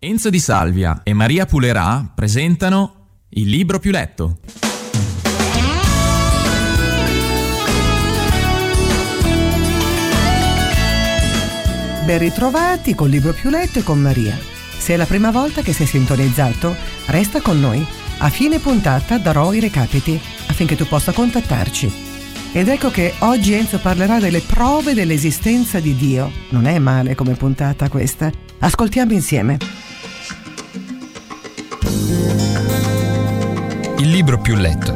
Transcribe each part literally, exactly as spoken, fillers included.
Enzo Di Salvia e Maria Pulerà presentano Il libro più letto. Ben ritrovati col libro più letto e con Maria. Se è la prima volta che sei sintonizzato, resta con noi. A fine puntata darò i recapiti affinché tu possa contattarci. Ed ecco che oggi Enzo parlerà delle prove dell'esistenza di Dio. Non è male come puntata questa. Ascoltiamo insieme. Il libro più letto.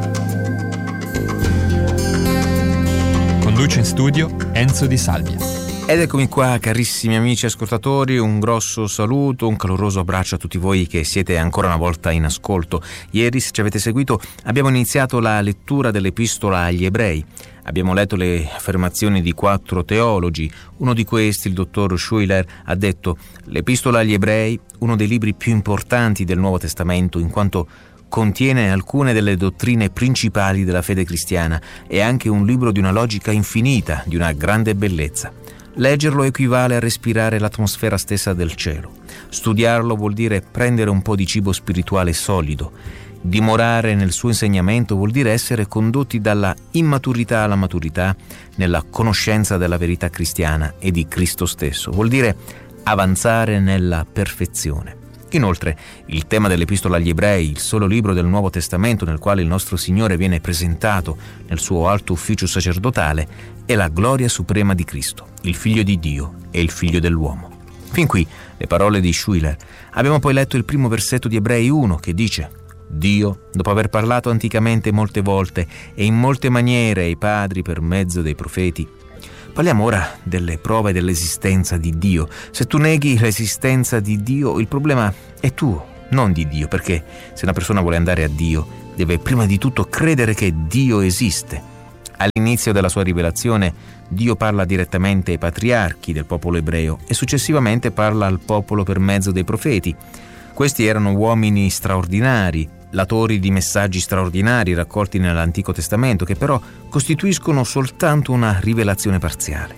Conduce in studio Enzo Di Salvia. Ed eccomi qua, carissimi amici ascoltatori, un grosso saluto, un caloroso abbraccio a tutti voi che siete ancora una volta in ascolto. Ieri, se ci avete seguito, abbiamo iniziato la lettura dell'Epistola agli Ebrei. Abbiamo letto le affermazioni di quattro teologi. Uno di questi, il dottor Schuller, ha detto: l'Epistola agli Ebrei, uno dei libri più importanti del Nuovo Testamento, in quanto contiene alcune delle dottrine principali della fede cristiana, è anche un libro di una logica infinita, di una grande bellezza. Leggerlo equivale a respirare l'atmosfera stessa del cielo. Studiarlo vuol dire prendere un po' di cibo spirituale solido. Dimorare nel suo insegnamento vuol dire essere condotti dalla immaturità alla maturità nella conoscenza della verità cristiana e di Cristo stesso. Vuol dire avanzare nella perfezione. Inoltre, il tema dell'Epistola agli Ebrei, il solo libro del Nuovo Testamento nel quale il nostro Signore viene presentato nel suo alto ufficio sacerdotale, è la gloria suprema di Cristo, il Figlio di Dio e il Figlio dell'uomo. Fin qui le parole di Schuller. Abbiamo poi letto il primo versetto di Ebrei uno che dice: Dio, dopo aver parlato anticamente molte volte e in molte maniere ai padri per mezzo dei profeti. Parliamo ora delle prove dell'esistenza di Dio. Se tu neghi l'esistenza di Dio, il problema è tuo, non di Dio, perché se una persona vuole andare a Dio, deve prima di tutto credere che Dio esiste. All'inizio della sua rivelazione, Dio parla direttamente ai patriarchi del popolo ebreo e successivamente parla al popolo per mezzo dei profeti. Questi erano uomini straordinari, latori di messaggi straordinari raccolti nell'Antico Testamento, che però costituiscono soltanto una rivelazione parziale.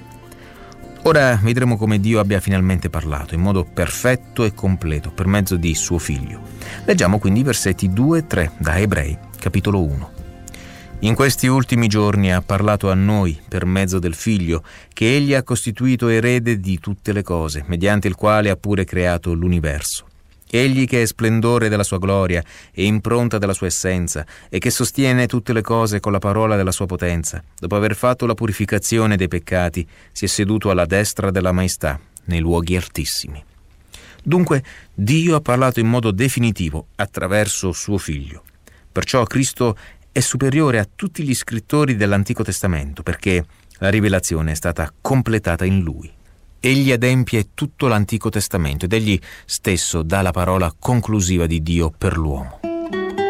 Ora vedremo come Dio abbia finalmente parlato in modo perfetto e completo per mezzo di suo Figlio. Leggiamo quindi i versetti due e tre da Ebrei, capitolo uno. In questi ultimi giorni ha parlato a noi per mezzo del Figlio, che Egli ha costituito erede di tutte le cose, mediante il quale ha pure creato l'universo. Egli che è splendore della sua gloria e impronta della sua essenza e che sostiene tutte le cose con la parola della sua potenza, dopo aver fatto la purificazione dei peccati, si è seduto alla destra della maestà nei luoghi altissimi. Dunque, Dio ha parlato in modo definitivo attraverso suo Figlio. Perciò Cristo è superiore a tutti gli scrittori dell'Antico Testamento, perché la rivelazione è stata completata in Lui. Egli adempie tutto l'Antico Testamento ed egli stesso dà la parola conclusiva di Dio per l'uomo.